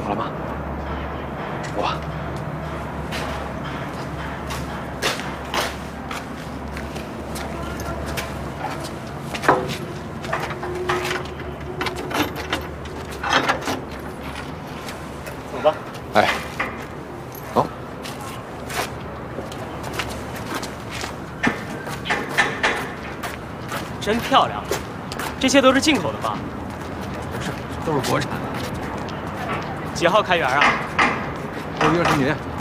好了吗？哇！ 走吧。 哎，走。 真漂亮，这些都是进口的吧？ 不是，都是国产的。 几号开园啊？ 6月20年。